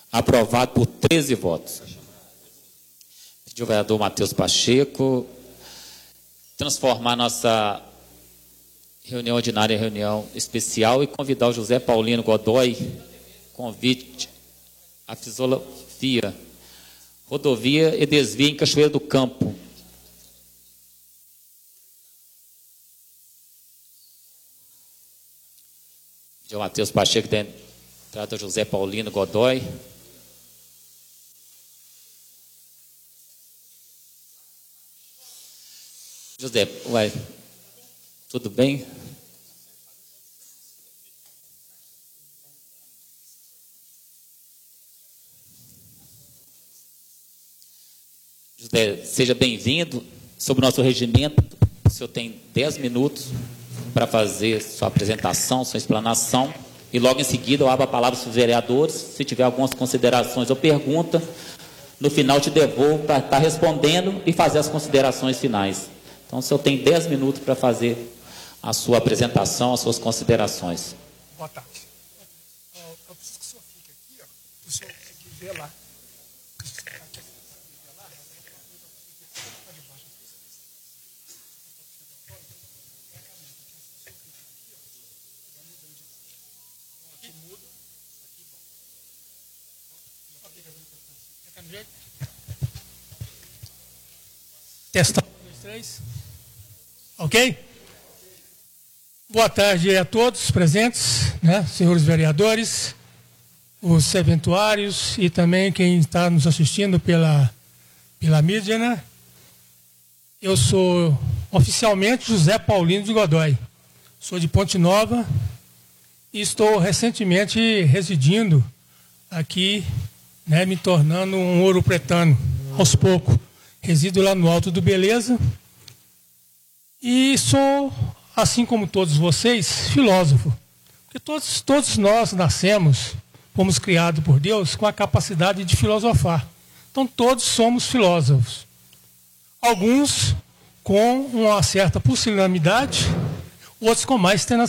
Aprovado por 13 votos. Pediu o vereador Matheus Pacheco transformar nossa reunião ordinária em reunião especial e convidar o José Paulino Godoy, convite à Fisiologia, rodovia e desvio em Cachoeira do Campo. Pediu o Matheus Pacheco, trata o José Paulino Godoy. José, uai, tudo bem? José, seja bem-vindo. Sobre o nosso regimento, o senhor tem 10 minutos para fazer sua apresentação, sua explanação, e logo em seguida eu abro a palavra para os vereadores. Se tiver algumas considerações ou pergunta, no final eu te devolvo para estar respondendo e fazer as considerações finais. Então, o senhor tem 10 minutos para fazer a sua apresentação, as suas considerações. Boa tarde. Eu preciso que o senhor fique aqui, ó, para o senhor conseguir ver lá. Testando, 1, 2, 3. Ok? Boa tarde a todos presentes, né, senhores vereadores, os serventuários e também quem está nos assistindo pela mídia, né? Eu sou oficialmente José Paulino de Godoy, sou de Ponte Nova e estou recentemente residindo aqui, né, me tornando um ouropretano, aos poucos. Resido lá no Alto do Beleza e sou, assim como todos vocês, filósofo. Porque todos nós nascemos, fomos criados por Deus com a capacidade de filosofar. Então todos somos filósofos. Alguns com uma certa pusilanimidade, outros com mais tenacidade.